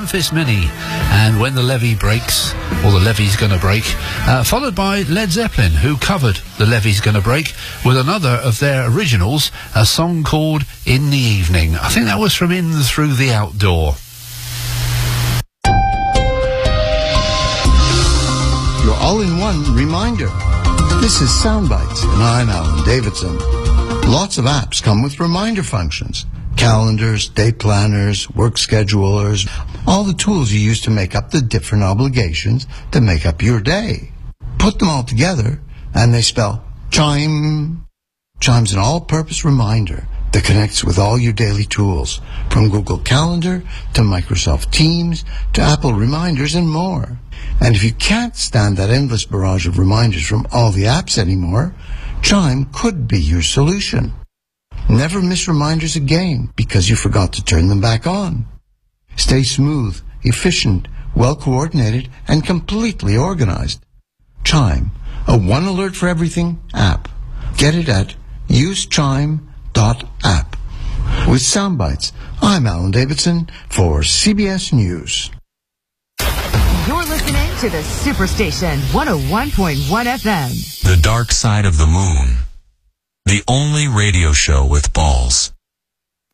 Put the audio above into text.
Memphis Mini and When the Levee Breaks, or The Levee's Gonna Break, followed by Led Zeppelin, who covered The Levee's Gonna Break with another of their originals, a song called In the Evening. I think that was from In Through the Outdoor. Your all-in-one reminder. This is Soundbites, and I'm Alan Davidson. Lots of apps come with reminder functions. Calendars, day planners, work schedulers, all the tools you use to make up the different obligations to make up your day. Put them all together, and they spell Chime. Chime's an all-purpose reminder that connects with all your daily tools, from Google Calendar to Microsoft Teams to Apple Reminders and more. And if you can't stand that endless barrage of reminders from all the apps anymore, Chime could be your solution. Never miss reminders again because you forgot to turn them back on. Stay smooth, efficient, well-coordinated, and completely organized. Chime, a one alert for everything app. Get it at usechime.app. With Soundbites, I'm Alan Davidson for CBS News. You're listening to the Superstation 101.1 FM. The Dark Side of the Moon. The only radio show with balls.